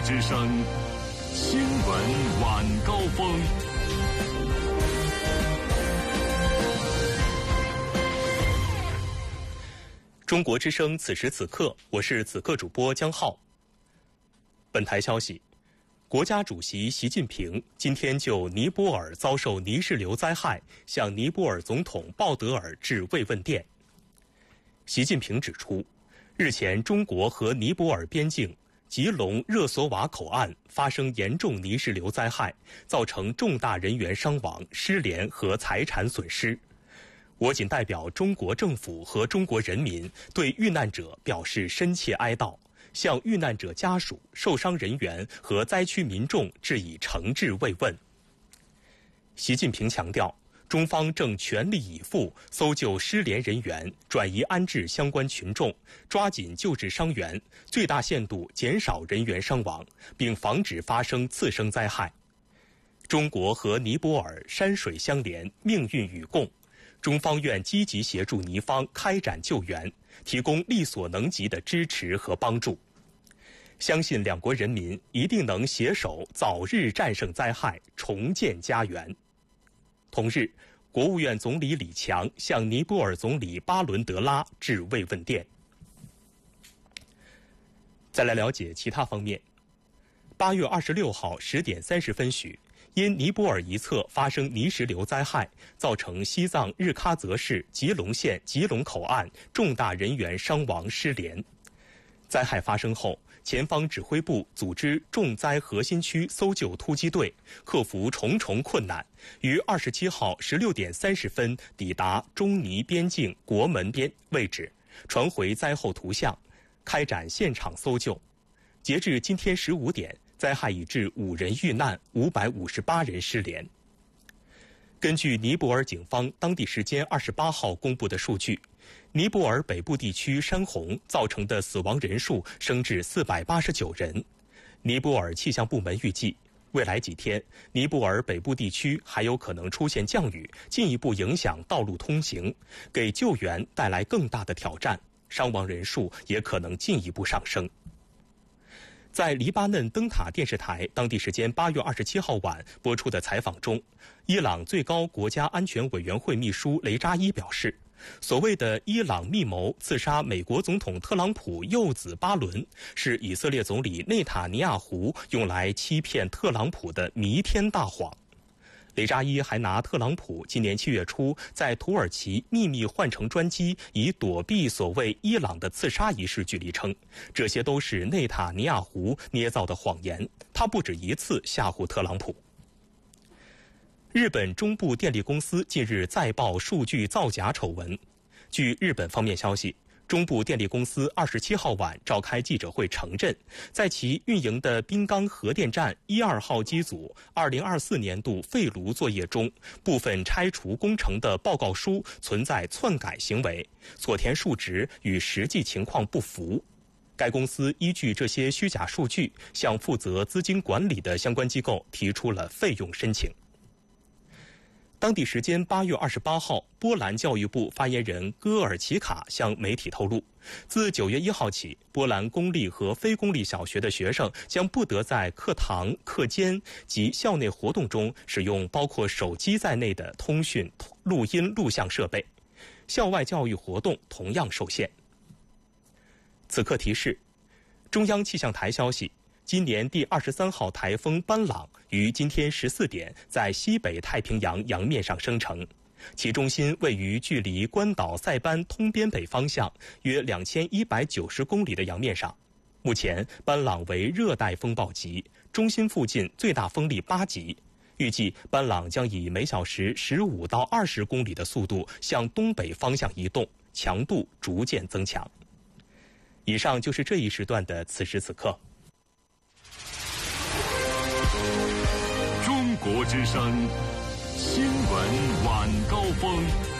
之声新闻晚高峰。 中国之声此时此刻，我是此刻主播江浩。本台消息，国家主席习近平今天就尼泊尔遭受泥石流灾害向尼泊尔总统鲍德尔致慰问电。习近平指出，日前中国和尼泊尔边境吉隆热索瓦口岸发生严重泥石流灾害，造成重大人员伤亡、失联和财产损失。我谨代表中国政府和中国人民对遇难者表示深切哀悼，向遇难者家属、受伤人员和灾区民众致以诚挚慰问。习近平强调，中方正全力以赴搜救失联人员，转移安置相关群众，抓紧救治伤员，最大限度减少人员伤亡，并防止发生次生灾害。中国和尼泊尔山水相连，命运与共。中方愿积极协助尼方开展救援，提供力所能及的支持和帮助。相信两国人民一定能携手早日战胜灾害，重建家园。同日，国务院总理李强向尼泊尔总理巴伦德拉致慰问电。再来了解其他方面。8月26号10点30分许，因尼泊尔一侧发生泥石流灾害，造成西藏日喀则市吉隆县吉隆口岸重大人员伤亡失联。灾害发生后，前方指挥部组织重灾核心区搜救突击队，克服重重困难，于27号16点30分抵达中尼边境国门边位置，传回灾后图像，开展现场搜救。截至今天15点，灾害已致5人遇难，558人失联。根据尼泊尔警方当地时间28号公布的数据，尼泊尔北部地区山洪造成的死亡人数升至489人。尼泊尔气象部门预计，未来几天，尼泊尔北部地区还有可能出现降雨，进一步影响道路通行，给救援带来更大的挑战，伤亡人数也可能进一步上升。在黎巴嫩灯塔电视台当地时间8月27号晚播出的采访中，伊朗最高国家安全委员会秘书雷扎伊表示，所谓的伊朗密谋刺杀美国总统特朗普幼子巴伦，是以色列总理内塔尼亚胡用来欺骗特朗普的弥天大谎。雷扎伊还拿特朗普今年7月初在土耳其秘密换乘专机以躲避所谓伊朗的刺杀一事举例称，这些都是内塔尼亚胡捏造的谎言，他不止一次吓唬特朗普。日本中部电力公司近日再爆数据造假丑闻。据日本方面消息，中部电力公司27号晚召开记者会承认，在其运营的滨冈核电站1、2号机组2024年度废炉作业中，部分拆除工程的报告书存在篡改行为，所填数值与实际情况不符。该公司依据这些虚假数据，向负责资金管理的相关机构提出了费用申请。当地时间8月28号，波兰教育部发言人戈尔奇卡向媒体透露，自9月1号起，波兰公立和非公立小学的学生将不得在课堂、课间及校内活动中使用包括手机在内的通讯、录音、录像设备，校外教育活动同样受限。此刻提示，中央气象台消息，今年第23号台风班朗于今天14点在西北太平洋洋面上生成，其中心位于距离关岛塞班东边北方向约2190公里的洋面上。目前班朗为热带风暴级，中心附近最大风力8级，预计班朗将以每小时15到20公里的速度向东北方向移动，强度逐渐增强。以上就是这一时段的此时此刻。 中国之声新闻晚高峰。